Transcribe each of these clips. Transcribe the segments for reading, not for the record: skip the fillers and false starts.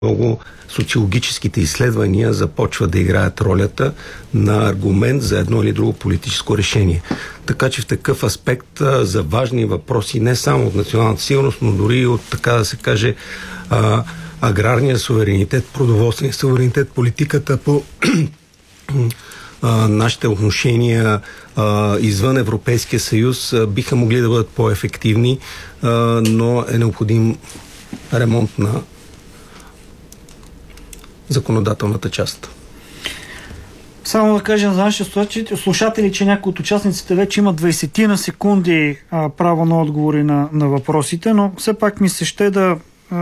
много социологическите изследвания започват да играят ролята на аргумент за едно или друго политическо решение. Така че в такъв аспект за важни въпроси не само от националната сигурност, но дори и от, така да се каже, аграрния суверенитет, продоволствения суверенитет, политиката по нашите отношения извън Европейския съюз биха могли да бъдат по-ефективни, но е необходим ремонт на законодателната част. Само да кажем за нашите слушатели, че някои от участниците вече имат 20 на секунди право на отговори на въпросите, но все пак ми се ще да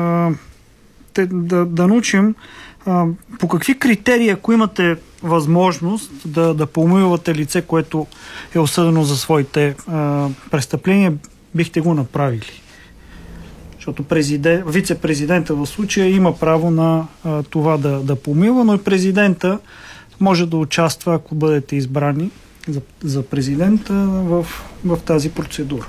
научим по какви критерии, ако имате възможност да помилвате лице, което е осъдено за своите престъпления, бихте го направили. Защото вице-президента в случая има право на това да помилва, но и президента може да участва, ако бъдете избрани за президента в тази процедура.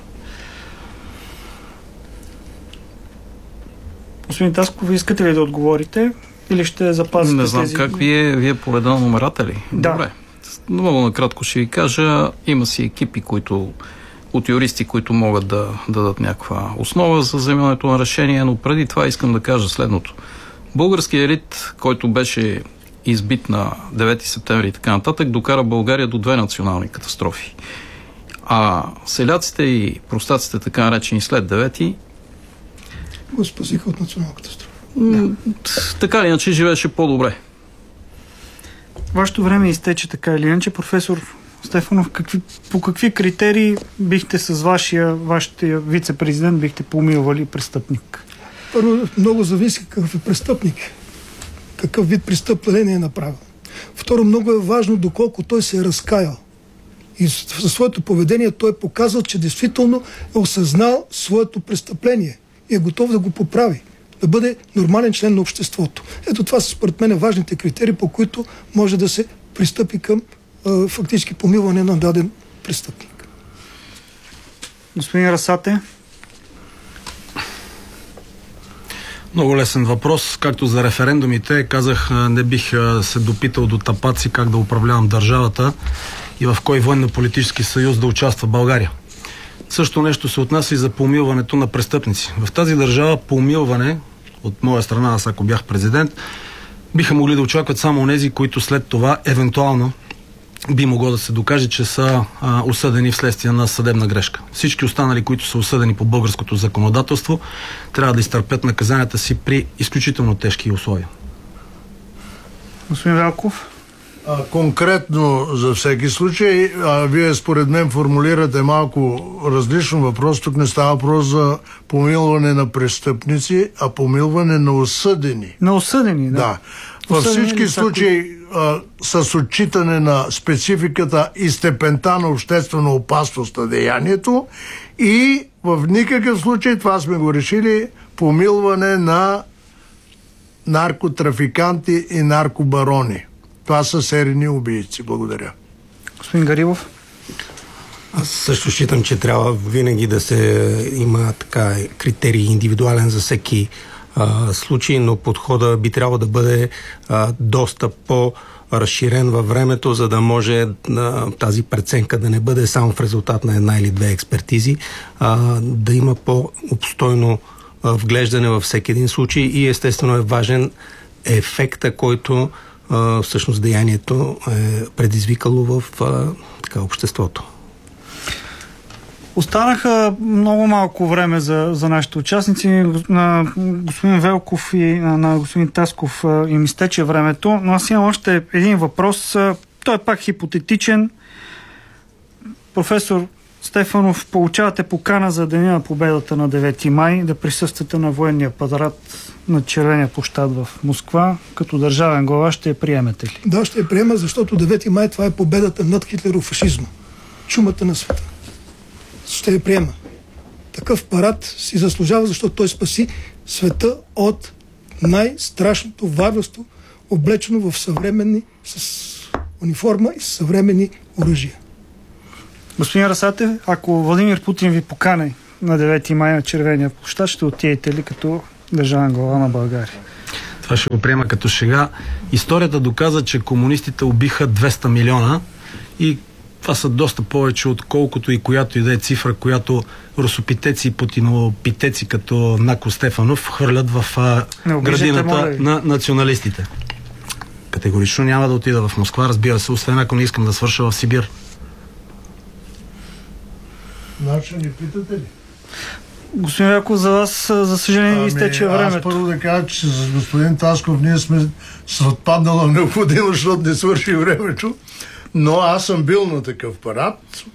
Господин Тасков, ви искате ли да отговорите или ще запазите тези... Не знам как вие по реда на номерата ли? Да. Добре. Много накратко ще ви кажа. Има си екипи, от юристи, които могат да дадат някаква основа за вземането на решение, но преди това искам да кажа следното. Българският елит, който беше избит на 9 септември и така нататък, докара България до 2 национални катастрофи. А селяците и простаците, така наречени след 9-ти, го спасиха от национална катастрофа. Така или иначе живееше по-добре. Вашето време изтече, така или иначе. Професор Стефанов, по какви критерии бихте с вашия вице-президент бихте помилвали престъпник? Първо, много зависи какъв е престъпник. Какъв вид престъпление е направил. Второ, много е важно доколко той се е разкаял. И със своето поведение той е показал, че действително е осъзнал своето престъпление и е готов да го поправи, да бъде нормален член на обществото. Ето това са според мен важните критерии, по които може да се пристъпи към фактически помилване на даден престъпник. Господин Расате? Много лесен въпрос. Както за референдумите, казах, не бих се допитал до тапаци как да управлявам държавата и в кой военно-политически съюз да участва България. Също нещо се отнася и за помилването на престъпници. В тази държава помилване, от моя страна, аз ако бях президент, биха могли да очакват само онези, които след това евентуално би могло да се докаже, че са осъдени вследствие на съдебна грешка. Всички останали, които са осъдени по българското законодателство, трябва да изтърпят наказанията си при изключително тежки условия. Господин Велков? Конкретно за всеки случай, вие според мен формулирате малко различно въпрос. Тук не става въпрос за помилване на престъпници, а помилване на осъдени. На осъдени, да. Във всички случаи с отчитане на спецификата и степента на обществена опасност на деянието и в никакъв случай, това сме го решили, помилване на наркотрафиканти и наркобарони. Това са серийни убийци. Благодаря. Господин Гарибов? Аз също считам, че трябва винаги да се има така критерий индивидуален за всеки случай, но подхода би трябвало да бъде доста по-разширен във времето, за да може тази преценка да не бъде само в резултат на една или две експертизи, да има по-обстойно вглеждане във всеки един случай и естествено е важен ефекта, който всъщност деянието е предизвикало в обществото. Останаха много малко време за нашите участници. На господин Велков и на господин Тасков им изтече времето, но аз имам още един въпрос. Той е пак хипотетичен. Професор Стефанов, получавате покана за Деня на победата на 9 май да присъствате на военния парад на Червения площад в Москва. Като държавен глава ще я приемете ли? Да, ще я приема, защото 9 май това е победата над хитлерофашизма. Чумата на света. Ще я приема. Такъв парад си заслужава, защото той спаси света от най-страшното варварство, облечено в съвременни с униформа и с съвременни оръжия. Господин Расате, ако Владимир Путин ви покани на 9 май на Червения площад, ще отидете ли като държавен глава на България? това ще го приема като шега. Историята доказа, че комунистите убиха 200 милиона и това са доста повече, отколкото и която и да е цифра, която русопитеци и путинопитеци като Нако Стефанов хвърлят в градината на националистите. Категорично няма да отида в Москва, разбира се, освен ако не искам да свърша в Сибир. Значи не питате ли? Господин Яков, за вас, за съжаление, изтече времето. Аз първо да кажа, че с господин Тасков ние сме с отпаднала необходимо, защото не свърши времето. Но аз съм бил на такъв парад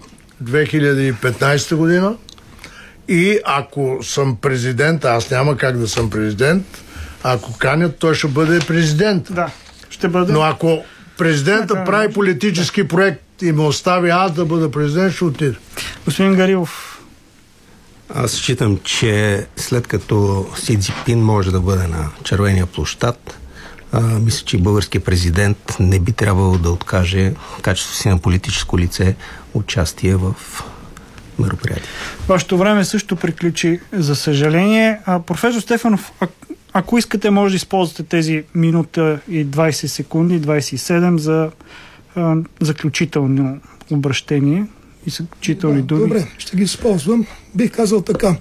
2015 година и ако съм президент, аз няма как да съм президент, ако канят, той ще бъде президент. Да, ще бъде. Но ако президента прави политически проект и ме остави аз да бъда президент, ще отида. Господин Гарилов. Аз считам, че след като Си Цзинпин може да бъде на червения площад, мисля, че българският президент не би трябвало да откаже в качеството си на политическо лице участие в мероприятие. Вашето време също приключи, за съжаление. Професор Стефанов, ако искате, може да използвате тези минута и 20 секунди, 27 за заключително обращение и заключителни думи. Добре, ще ги използвам. Бих казал така.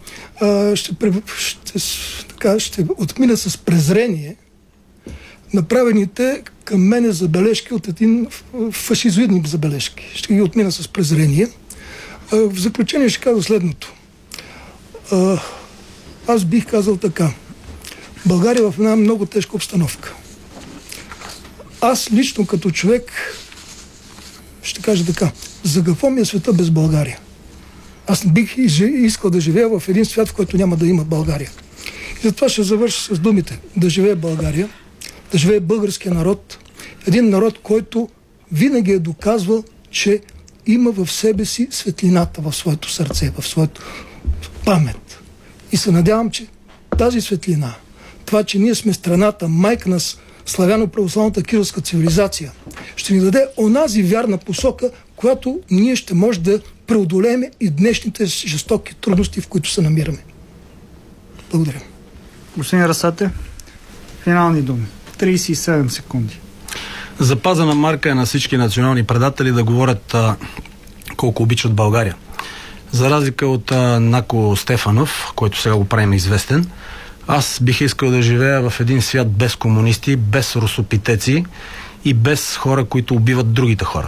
Ще отмина с презрение направените към мене забележки от един фашизоидни забележки. Ще ги отмина с презрение. В заключение ще кажа следното. Аз бих казал така. България в една много тежка обстановка. Аз лично като човек ще кажа така. За какво ми е света без България? Аз бих искал да живея в един свят, в който няма да има България. И затова ще завърша с думите. Да живее България, да живее българския народ. Един народ, който винаги е доказвал, че има в себе си светлината в своето сърце, в своето памет. И се надявам, че тази светлина, това, че ние сме страната, майка на славяно-православната кирилска цивилизация, ще ни даде онази вярна посока, която ние ще може да преодолеем и днешните жестоки трудности, в които се намираме. Благодаря. Господин Расате, финални думи. 37 секунди. Запазена марка е на всички национални предатели да говорят колко обичат България. За разлика от Нако Стефанов, който сега го правим известен, аз бих искал да живея в един свят без комунисти, без русопитеци и без хора, които убиват другите хора.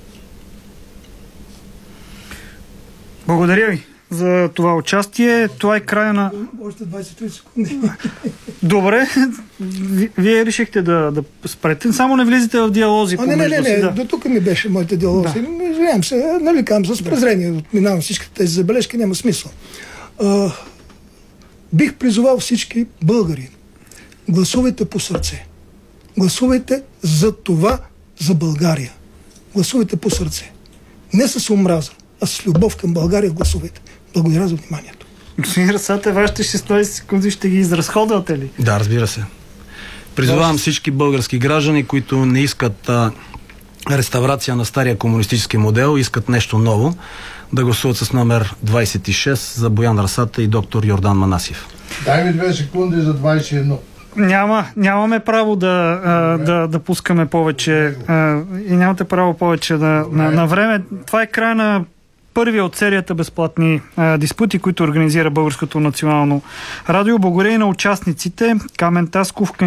Благодаря ви за това участие. Това е края на... Още 23 секунди. Добре. Вие решихте да спрете. Само не влизате в диалози помежду си. Не. До тук ми беше моите диалози. Да. Извинявам се. Нали казвам с презрение. Отминавам всички тези забележки. Няма смисъл. Бих призовал всички българи. Гласувайте по сърце. Гласувайте за това, за България. Гласувайте по сърце. Не с омраза, а с любов към България гласувайте. Благодаря за вниманието. Господин Расате, вашите 16 секунди ще ги изразходвате ли? Да, разбира се. Призовавам всички български граждани, които не искат реставрация на стария комунистически модел, искат нещо ново, да гласуват с номер 26 за Боян Расата и доктор Йордан Манасиев. Дай ми 2 секунди за 21. Нямаме право да пускаме повече и нямате право повече на време. Това е края на първия от серията безплатни диспути, които организира Българското национално радио. Благодаря и на участниците. Камен Тасков,